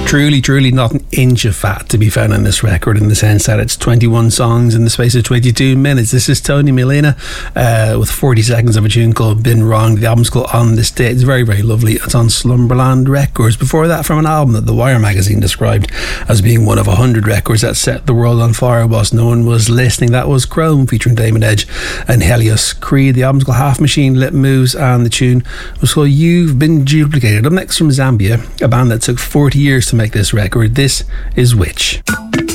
Truly not an inch of fat to be found on this record, in the sense that it's 21 songs in the space of 22 minutes. This is Tony Molina with 40 seconds of a tune called Been Wrong. The album's called On This Day. It's very, very lovely. It's on Slumberland Records. Before that, from an album that The Wire magazine described as being one of 100 records that set the world on fire whilst no one was listening, that was Chrome featuring Damon Edge and Helios Creed. The album's called Half Machine, Lip Moves, and the tune was called You've Been Duplicated. Up next from Zambia, a band that took 40 years to make this record. This is Witch.